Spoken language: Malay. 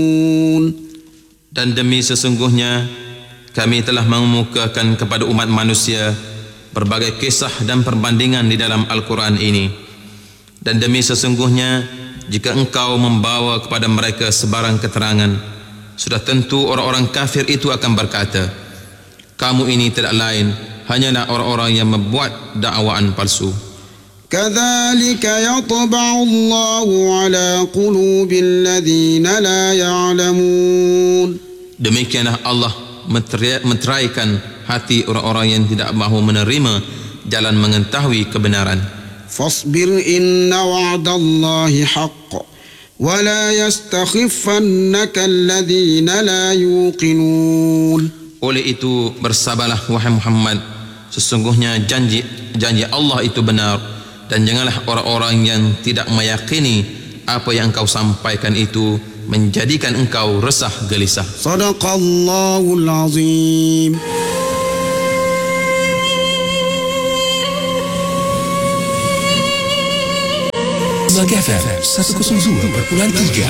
Dan demi sesungguhnya kami telah mengemukakan kepada umat manusia berbagai kisah dan perbandingan di dalam Al-Quran ini. Dan demi sesungguhnya jika engkau membawa kepada mereka sebarang keterangan, sudah tentu orang-orang kafir itu akan berkata, kamu ini tidak lain hanyalah orang-orang yang membuat dakwaan palsu. كذلك يطبع الله على قلوب الذين لا يعلمون. Demikianlah Allah menteraikan hati orang-orang yang tidak mahu menerima jalan mengetahui kebenaran. فاصبر إن وعد الله حق ولا يستخفنك الذين لا يوقنون. Oleh itu bersabarlah wahai Muhammad, sesungguhnya janji Allah itu benar, dan janganlah orang-orang yang tidak meyakini apa yang engkau sampaikan itu menjadikan engkau resah gelisah. Sadaqallahul azim. Zack FM 102.3